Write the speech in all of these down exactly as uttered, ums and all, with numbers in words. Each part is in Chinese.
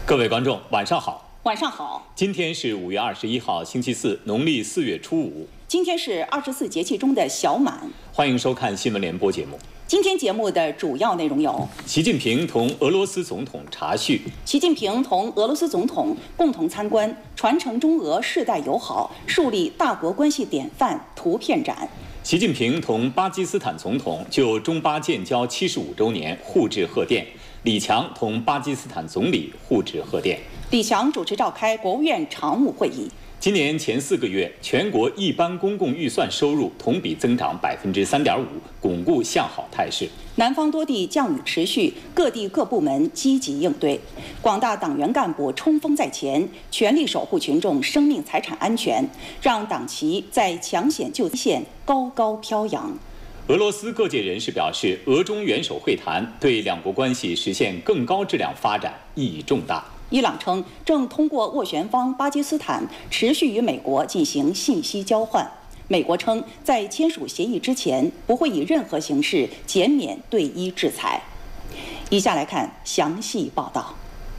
各位观众，晚上好。 晚上好。 今天是五月二十一号，星期四，农历四月初五。 今天是二十四节气中的小满。 欢迎收看新闻联播节目。 今天节目的主要内容有： 习近平同俄罗斯总统茶叙； 习近平同俄罗斯总统共同参观传承中俄世代友好、树立大国关系典范图片展； 习近平同巴基斯坦总统就中巴建交七十五周年互致贺电；李强同巴基斯坦总理互致贺电。 李强主持召开国务院常务会议。 今年前四个月，全国一般公共预算收入同比增长百分之三点五，巩固向好态势。 南方多地降雨持续，各地各部门积极应对。广大党员干部冲锋在前，全力守护群众生命财产安全，让党旗在抢险救线高高飘扬。 俄罗斯各界人士表示，俄中元首会谈对两国关系实现更高质量发展意义重大。 伊朗称正通过斡旋方巴基斯坦持续与美国进行信息交换。美国称在签署协议之前，不会以任何形式减免对伊制裁。以下来看详细报道。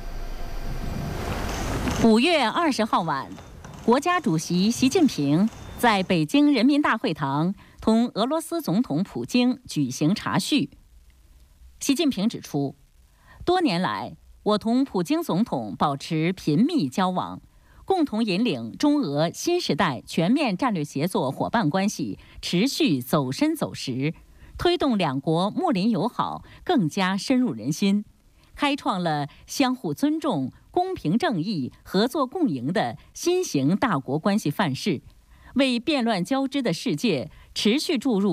五月二十号晚，国家主席习近平在北京人民大会堂同俄罗斯总统普京举行茶叙。习近平指出，多年来，我同普京总统保持频密交往，共同引领中俄新时代全面战略协作伙伴关系持续走深走实，推动两国睦邻友好更加深入人心，开创了相互尊重、公平正义、合作共赢的新型大国关系范式，为变乱交织的世界持续注入